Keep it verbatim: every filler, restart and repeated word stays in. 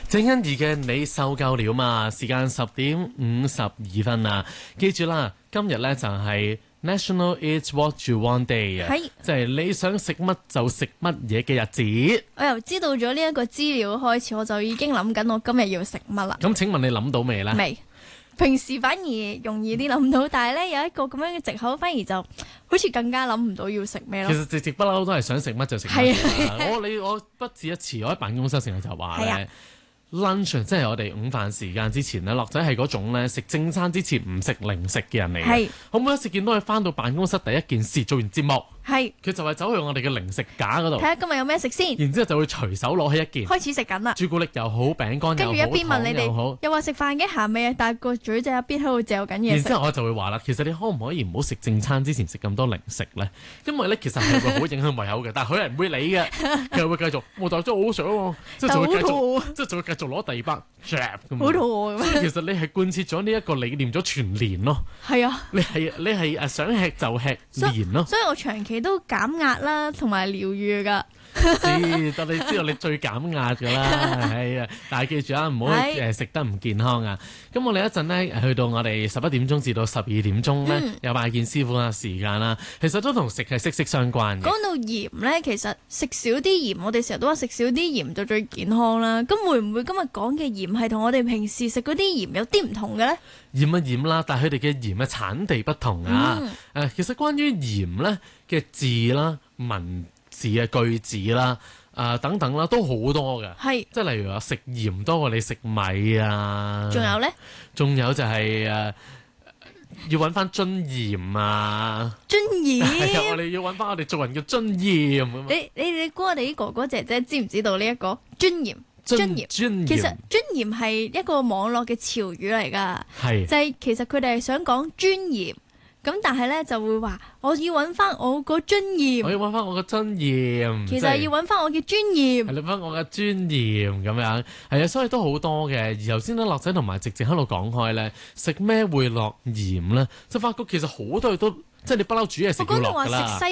鄭欣宜嘅你受夠了嘛？時間十點五十二分啊！記住啦，今日咧就係 National Eat What You Want Day 啊，即係你想食乜就食乜嘢嘅日子。 我由知道咗呢一個資料開始，我就已經諗緊我今日要食乜啦。 咁請問你諗到未呢？ 未。平時反而容易啲諗到，但係咧有一個咁樣嘅藉口，反而就好似更加諗唔到要食咩咯。 其實直直不嬲都係想食乜就食乜。我你我不止一次，我喺辦公室成日就話咧。lunch 即係我哋午飯時間之前咧，樂仔係嗰種咧食正餐之前唔食零食嘅人嚟嘅。我每一次見到佢翻到辦公室第一件事做完節目，係佢就係走去我哋嘅零食架嗰度，睇下今日有咩食先。 然之後就會隨手攞起一件，開始食緊啦。朱古力又好，餅乾又好， 跟住一邊問你哋又話食飯嘅鹹味啊，但係個嘴就一邊喺度嚼緊嘢。 然之後我就會話啦，其實你可唔可以唔好食正餐之前食咁多零食咧？因為咧其實係會好影響胃口嘅，但係佢係唔會理嘅，佢會繼續。我就真係好想喎，即係就會繼續，即係就會繼續攞第二包。 好肚餓咁。 其實你係貫徹咗呢一個理念咗全年咯。 係啊， 你係你係誒想吃就吃年咯。 所以我長期都減壓啦，同埋療愈㗎。 知，但你知道你最減壓㗎啦，係啊！但係記住啊，唔好誒食得唔健康啊！咁我哋一陣咧，去到我哋十一點鐘至到十二點鐘咧，嗯、有拜見師傅嘅時間啦。其實都同食係息息相關嘅。 講到鹽咧，其實食少啲鹽，我哋成日都話食少啲鹽就最健康啦。咁會唔會今日講嘅鹽係同我哋平時食嗰啲鹽有啲唔同嘅咧？ 鹽啊鹽啦，但係佢哋嘅鹽嘅產地不同啊。誒、嗯，其實關於鹽咧嘅字啦、文字嘅句子啦，啊、呃、等等啦，都好多嘅，係即係例如話食鹽多過你食米啊， 仲有咧， 仲有就係、是、誒、呃、要揾翻樽鹽啊， 樽鹽， 係啊，我哋要揾翻我哋做人嘅樽鹽咁。 你你你估我哋啲哥哥姐姐知唔知道呢一個樽鹽？樽鹽，其實樽鹽係一個網絡嘅潮語嚟㗎，係就係、是、其實佢哋係想講尊嚴。咁但係咧就會話我要揾翻我個尊嚴， 我要揾翻我個尊嚴， 其實係要揾翻我嘅尊嚴， 係揾翻我嘅尊嚴咁樣，係啊，所以都好多嘅。而頭先咧，樂仔同埋直直喺度講開咧，食咩會落鹽咧，就發覺其實好多嘢都即係你不嬲煮嘢食要落㗎啦。